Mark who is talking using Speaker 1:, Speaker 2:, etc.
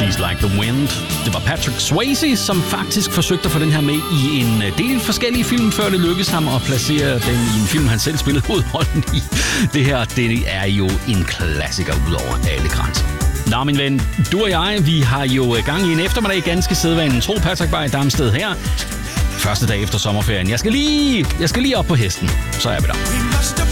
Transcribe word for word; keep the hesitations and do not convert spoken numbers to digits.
Speaker 1: She's Like the Wind. Det var Patrick Swayze, som faktisk forsøgte at få den her med i en del forskellige film, før det lykkedes ham at placere den i en film, han selv spillede hovedrollen i. Det her, det er jo en klassiker ud over alle grænser. Nå, min ven, du og jeg, vi har jo gang i en eftermiddag ganske sædvanen tro, Patrick Bay Damsted her. Første dag efter sommerferien. Jeg skal lige, jeg skal lige op på hesten, så er vi der.